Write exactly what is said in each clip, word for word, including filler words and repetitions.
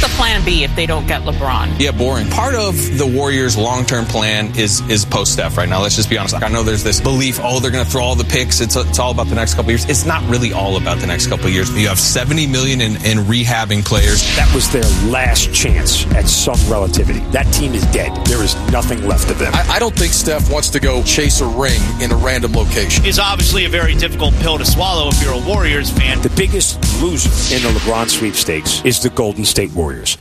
the plan B if they don't get LeBron? Yeah, boring. Part of the Warriors' long-term plan is is post-Steph right now. Let's just be honest. Like, I know there's this belief, oh, they're going to throw all the picks. It's it's all about the next couple of years. It's not really all about the next couple of years. You have seventy million dollars in, in rehabbing players. That was their last chance at some relativity. That team is dead. There is nothing left of them. I, I don't think Steph wants to go chase a ring in a random location. It's obviously a very difficult pill to swallow if you're a Warriors fan. The biggest loser in the LeBron sweepstakes is the Golden State Warriors.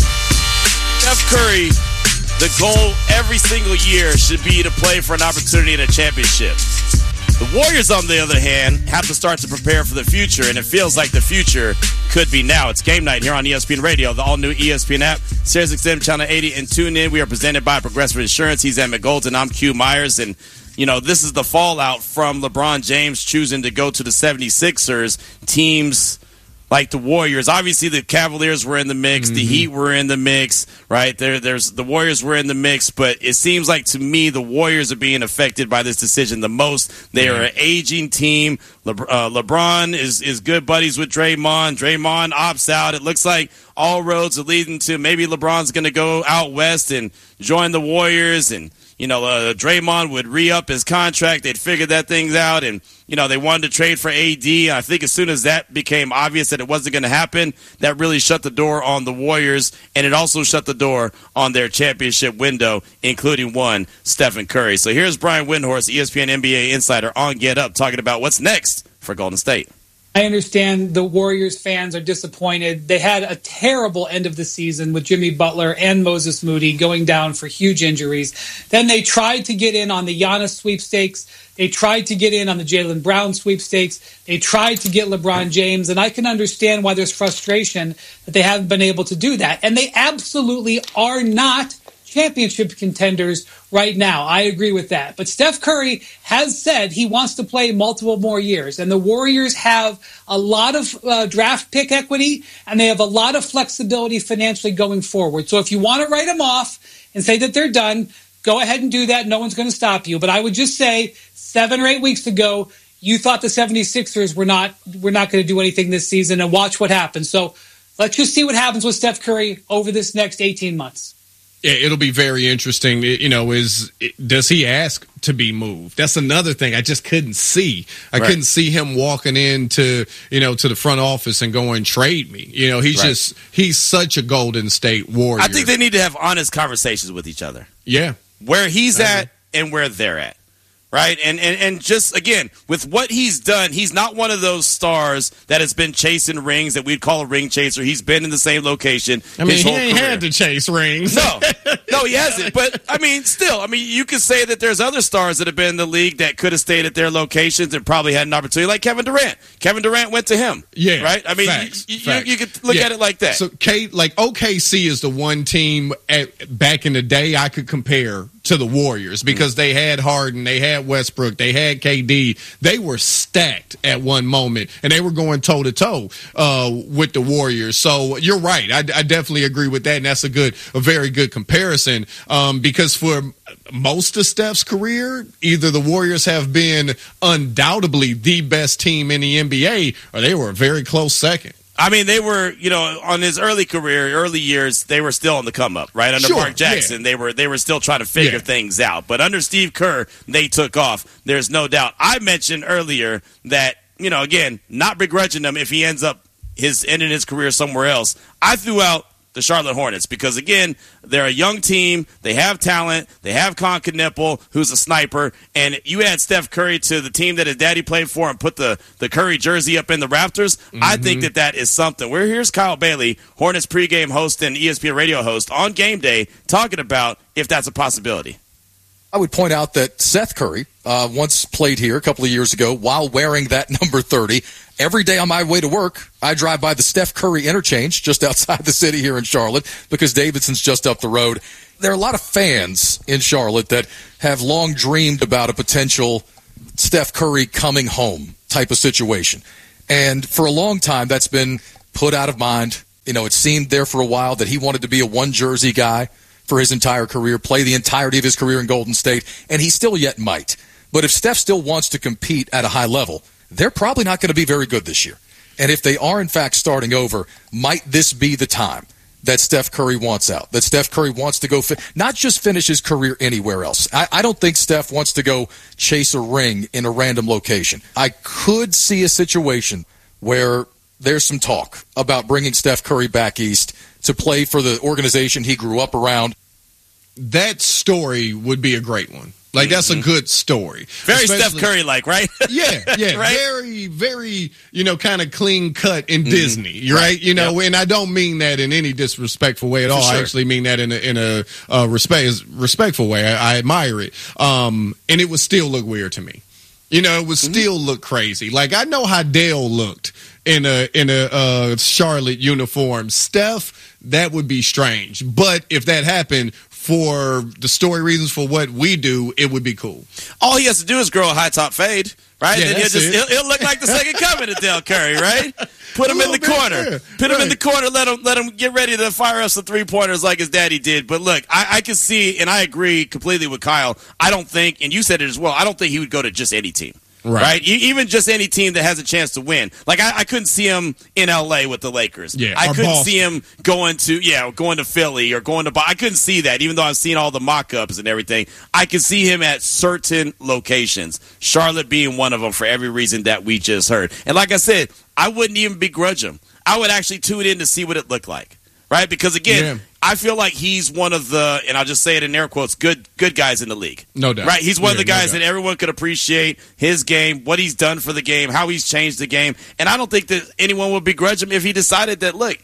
Steph Curry, the goal every single year should be to play for an opportunity in a championship. The Warriors, on the other hand, have to start to prepare for the future, and it feels like the future could be now. It's game night here on E S P N Radio, the all-new E S P N app, Sirius X M Channel eighty, and tune in. We are presented by Progressive Insurance. He's Emmett Golden. I'm Q Myers, and you know, this is the fallout from LeBron James choosing to go to the seventy-sixers. Teams like the Warriors, obviously the Cavaliers were in the mix, mm-hmm. the Heat were in the mix, right? There, there's the Warriors were in the mix, but it seems like to me the Warriors are being affected by this decision the most. They yeah. are an aging team. Le, uh, LeBron is is good buddies with Draymond. Draymond opts out. It looks like all roads are leading to maybe LeBron's going to go out west and join the Warriors, and you know, uh, Draymond would re-up his contract. They'd figure that things out, and you know, they wanted to trade for A D. I think as soon as that became obvious that it wasn't going to happen, that really shut the door on the Warriors, and it also shut the door on their championship window, including one, Stephen Curry. So here's Brian Windhorst, E S P N N B A insider, on Get Up, talking about what's next for Golden State. I understand the Warriors fans are disappointed. They had a terrible end of the season with Jimmy Butler and Moses Moody going down for huge injuries. Then they tried to get in on the Giannis sweepstakes. They tried to get in on the Jaylen Brown sweepstakes. They tried to get LeBron James. And I can understand why there's frustration that they haven't been able to do that. And they absolutely are not championship contenders right now. I agree with that. But Steph Curry has said he wants to play multiple more years. And the Warriors have a lot of uh, draft pick equity, and they have a lot of flexibility financially going forward. So if you want to write them off and say that they're done, go ahead and do that. No one's going to stop you. But I would just say seven or eight weeks ago, you thought the seventy-sixers were not, were not going to do anything this season, and watch what happens. So let's just see what happens with Steph Curry over this next eighteen months. It'll be very interesting. You know, is does he ask to be moved? That's another thing I just couldn't see. I right. couldn't see him walking into, you know, to the front office and going, trade me. You know, he's right. just he's such a Golden State Warrior. I think they need to have honest conversations with each other. Yeah, where he's okay. at and where they're at. Right? And, and and just, again, with what he's done, he's not one of those stars that has been chasing rings that we'd call a ring chaser. He's been in the same location I mean, his he whole ain't career. had to chase rings. No. No, he hasn't. But, I mean, still, I mean, you could say that there's other stars that have been in the league that could have stayed at their locations and probably had an opportunity, like Kevin Durant. Kevin Durant went to him. Yeah. Right? I mean, facts, you, facts. you, you could look yeah. at it like that. So, Kate, like, O K C is the one team at, back in the day I could compare to the Warriors because mm. they had Harden, they had Westbrook, they had K D. They were stacked at one moment, and they were going toe-to-toe uh, with the Warriors. So you're right. I, I definitely agree with that, and that's a good, a very good comparison um, because for most of Steph's career, either the Warriors have been undoubtedly the best team in the N B A, or they were a very close second. I mean, they were, you know, on his early career, early years, they were still on the come up, right? Under sure, Mark Jackson, yeah. they were they were still trying to figure yeah. things out. But under Steve Kerr, they took off. There's no doubt. I mentioned earlier that, you know, again, not begrudging him if he ends up his ending his career somewhere else. I threw out the Charlotte Hornets because, again, they're a young team. They have talent. They have Con Knippel, who's a sniper. And you add Steph Curry to the team that his daddy played for and put the, the Curry jersey up in the rafters. Mm-hmm. I think that that is something. We're here's Kyle Bailey, Hornets pregame host and E S P N radio host on Game Day, talking about if that's a possibility. I would point out that Seth Curry uh, once played here a couple of years ago while wearing that number thirty. Every day on my way to work, I drive by the Steph Curry interchange just outside the city here in Charlotte because Davidson's just up the road. There are a lot of fans in Charlotte that have long dreamed about a potential Steph Curry coming home type of situation. And for a long time, that's been put out of mind. You know, it seemed there for a while that he wanted to be a one-jersey guy for his entire career, play the entirety of his career in Golden State, and he still yet might. But if Steph still wants to compete at a high level, they're probably not going to be very good this year. And if they are, in fact, starting over, might this be the time? that Steph Curry wants out, that Steph Curry wants to go, fi- not just finish his career anywhere else. I, I don't think Steph wants to go chase a ring in a random location. I could see a situation where there's some talk about bringing Steph Curry back east to play for the organization he grew up around. That story would be a great one. Like, that's a good story. Very Especially, Steph Curry-like, right? Yeah, yeah. Right? Very, very, you know, kind of clean cut in mm-hmm. Disney, right? right? You know, yep. And I don't mean that in any disrespectful way at all. Sure. I actually mean that in a, in a uh, respect, respectful way. I, I admire it. Um, and it would still look weird to me. You know, it would mm-hmm. still look crazy. Like, I know how Dale looked in a in a uh, Charlotte uniform. Steph, that would be strange. But if that happened, for the story reasons for what we do, it would be cool. All he has to do is grow a high top fade, right? Yeah, and he'll, just, he'll, he'll look like the second coming of Dale Curry, right? Put him in the bit, corner. Yeah. Put him right. in the corner. Let him let him get ready to fire up some three pointers like his daddy did. But look, I, I can see, and I agree completely with Kyle. I don't think, and you said it as well, I don't think he would go to just any team. Right. right, even just any team that has a chance to win. Like I, I couldn't see him in L A with the Lakers. Yeah, I couldn't Boston. see him going to yeah, going to Philly or going to. I couldn't see that, even though I've seen all the mock-ups and everything. I could see him at certain locations. Charlotte being one of them for every reason that we just heard. And like I said, I wouldn't even begrudge him. I would actually tune in to see what it looked like. Right, because again, yeah. I feel like he's one of the, and I'll just say it in air quotes, good good guys in the league. No doubt. Right, he's one yeah, of the guys no that everyone could appreciate his game, what he's done for the game, how he's changed the game, and I don't think that anyone would begrudge him if he decided that, look,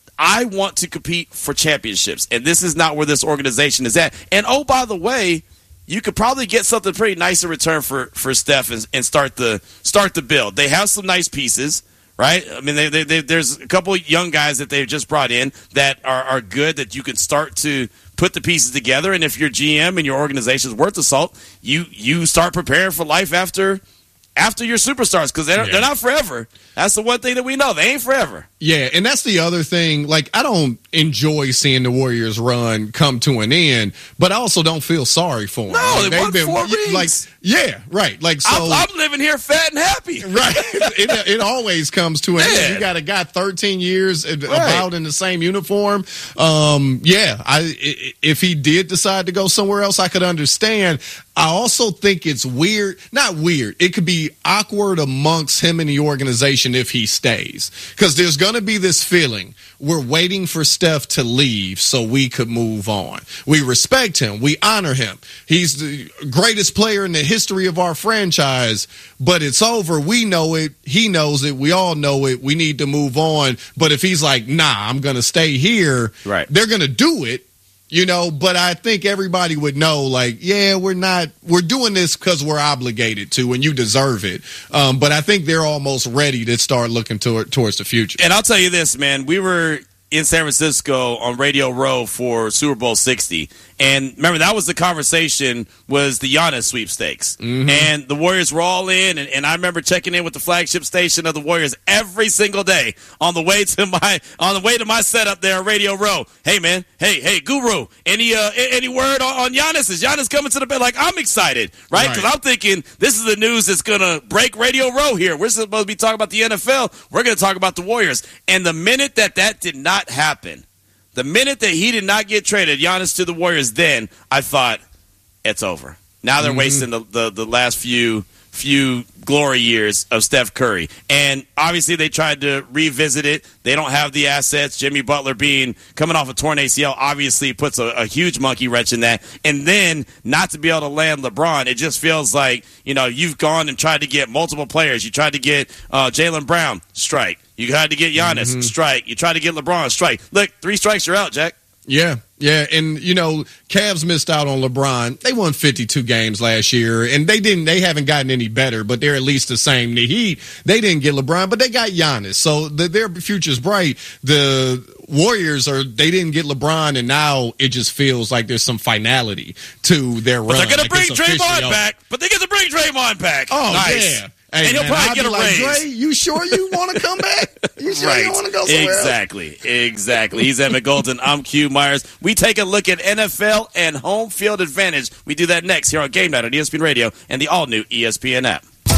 I want to compete for championships, and this is not where this organization is at. And oh, by the way, you could probably get something pretty nice in return for for Steph and, and start the start the build. They have some nice pieces. Right? I mean, they, they, they, there's a couple of young guys that they've just brought in that are, are good that you can start to put the pieces together. And if your G M and your organization is worth the salt, you you start preparing for life after after your superstars because they're, yeah. they're not forever. That's the one thing that we know. They ain't forever. Yeah, and that's the other thing. Like, I don't enjoy seeing the Warriors run come to an end, but I also don't feel sorry for them. No, like, they won been, four rings. Like, yeah, right. Like, so I'm, I'm living here fat and happy. Right. it, it always comes to an end. You got a guy thirteen years right. about in the same uniform. Um, yeah, I if he did decide to go somewhere else, I could understand. I also think it's weird. Not weird. It could be awkward amongst him and the organization if he stays. Because there's going to be this feeling we're waiting for Steph to leave so we could move on. We respect him. We honor him. He's the greatest player in the history of our franchise, but it's over. We know it. He knows it. We all know it. We need to move on. But if he's like, nah, I'm going to stay here, right. they're going to do it. You know, but I think everybody would know, like, yeah, we're not, we're doing this because we're obligated to, and you deserve it. Um, but I think they're almost ready to start looking toward, towards the future. And I'll tell you this, man, we were in San Francisco on Radio Row for Super Bowl sixty. And remember, that was the conversation, was the Giannis sweepstakes. Mm-hmm. And the Warriors were all in, and, and I remember checking in with the flagship station of the Warriors every single day on the way to my on the way to my setup there at Radio Row. Hey, man, hey, hey, Guru, any uh, any word on, on Giannis? Is Giannis coming to the bed? Like, I'm excited, right? Because right. I'm thinking this is the news that's going to break Radio Row here. We're supposed to be talking about the N F L. We're going to talk about the Warriors. And the minute that that did not happen, the minute that he did not get traded, Giannis to the Warriors, then I thought it's over. Now they're mm-hmm. wasting the, the, the last few few glory years of Steph Curry. And obviously they tried to revisit it. They don't have the assets. Jimmy Butler being coming off a torn A C L obviously puts a, a huge monkey wrench in that. And then not to be able to land LeBron, it just feels like, you know, you've gone and tried to get multiple players. You tried to get uh, Jaylen Brown, strike. You tried to get Giannis, mm-hmm. strike. You tried to get LeBron, strike. Look, three strikes, you're out, Jack. Yeah, yeah, and you know, Cavs missed out on LeBron. They won fifty-two games last year, and they didn't. They haven't gotten any better, but they're at least the same. The Heat, they didn't get LeBron, but they got Giannis, so the, their future's bright. The Warriors are they didn't get LeBron, and now it just feels like there's some finality to their but run. They're gonna like bring Draymond back, but they get to bring Draymond back. Oh, nice. yeah. Hey, and he'll man, probably I'd get a like, raise. Dre, you sure you want to come back? You sure right. you want to go somewhere exactly. else? Exactly. He's Emmett Golden. I'm Q Myers. We take a look at N F L and home field advantage. We do that next here on Game Night on E S P N Radio and the all-new E S P N app.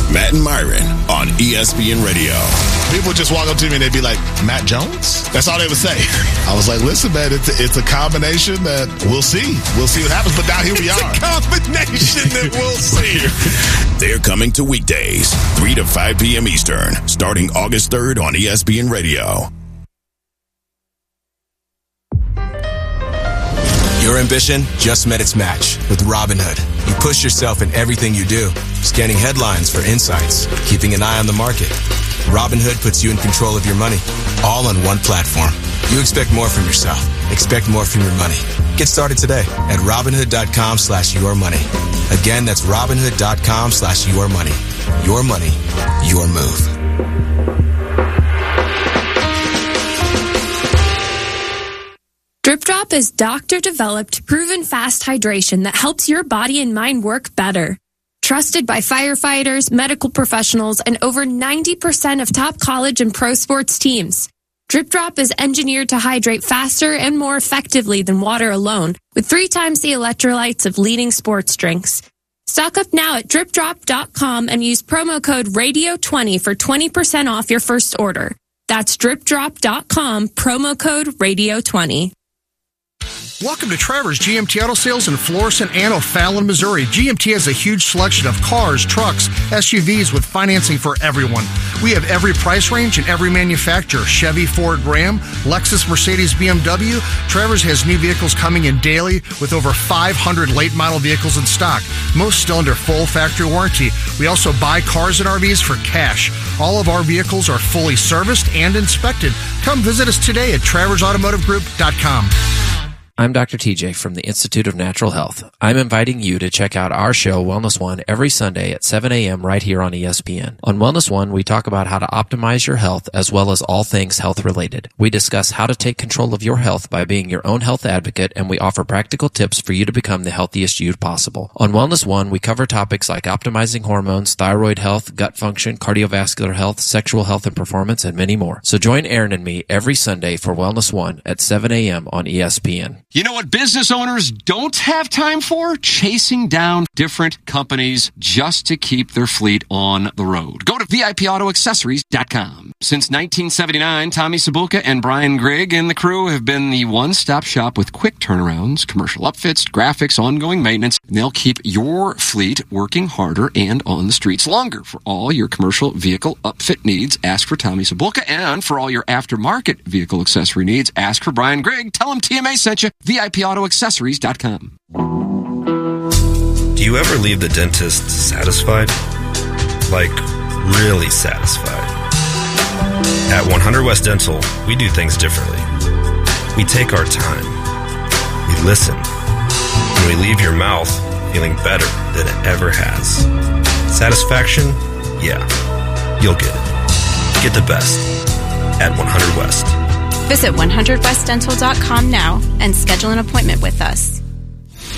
Matt and Myron on E S P N Radio. People would just walk up to me and they'd be like, Matt Jones? That's all they would say. I was like, listen, man, it's a, it's a combination that we'll see. We'll see what happens. But now here we it's are. It's a combination that we'll see. They're coming to weekdays, three to five p.m. Eastern, starting August third on E S P N Radio. Your ambition just met its match with Robinhood. You push yourself in everything you do, scanning headlines for insights, keeping an eye on the market. Robinhood puts you in control of your money, all on one platform. You expect more from yourself. Expect more from your money. Get started today at Robinhood.com slash your money. Again, that's Robinhood.com slash your money. Your money, your move. Drip Drop is doctor-developed, proven fast hydration that helps your body and mind work better. Trusted by firefighters, medical professionals, and over ninety percent of top college and pro sports teams. Drip Drop is engineered to hydrate faster and more effectively than water alone, with three times the electrolytes of leading sports drinks. Stock up now at drip drop dot com and use promo code radio twenty for twenty percent off your first order. That's drip drop dot com, promo code radio twenty. Welcome to Trevor's G M T Auto Sales in Florissant and O'Fallon, Missouri. G M T has a huge selection of cars, trucks, S U Vs with financing for everyone. We have every price range and every manufacturer. Chevy, Ford, Ram, Lexus, Mercedes, B M W. Trevor's has new vehicles coming in daily with over five hundred late model vehicles in stock, most still under full factory warranty. We also buy cars and R Vs for cash. All of our vehicles are fully serviced and inspected. Come visit us today at travers automotive group dot com. I'm Doctor T J from the Institute of Natural Health. I'm inviting you to check out our show, Wellness One, every Sunday at seven a.m. right here on E S P N. On Wellness One, we talk about how to optimize your health as well as all things health-related. We discuss how to take control of your health by being your own health advocate, and we offer practical tips for you to become the healthiest you possible. On Wellness One, we cover topics like optimizing hormones, thyroid health, gut function, cardiovascular health, sexual health and performance, and many more. So join Aaron and me every Sunday for Wellness One at seven a.m. on E S P N. You know what business owners don't have time for? Chasing down different companies just to keep their fleet on the road. Go to V I P auto accessories dot com. Since nineteen seventy-nine, Tommy Sabulka and Brian Grigg and the crew have been the one-stop shop with quick turnarounds, commercial upfits, graphics, ongoing maintenance. And they'll keep your fleet working harder and on the streets longer. For all your commercial vehicle upfit needs, ask for Tommy Sabulka. And for all your aftermarket vehicle accessory needs, ask for Brian Grigg. Tell him T M A sent you. V I P auto accessories dot com. Do you ever leave the dentist satisfied? Like, really satisfied? At one hundred West Dental, we do things differently. We take our time. We listen. And we leave your mouth feeling better than it ever has. Satisfaction? Yeah. You'll get it. Get the best at one hundred West. Visit one hundred west dental dot com now and schedule an appointment with us.